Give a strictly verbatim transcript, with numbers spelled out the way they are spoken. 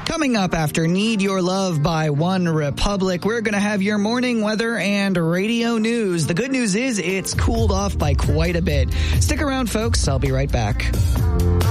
Coming up after Need Your Love by One Republic, we're going to have your morning weather and radio news. The good news is it's cooled off by quite a bit. Stick around, folks. I'll be right back.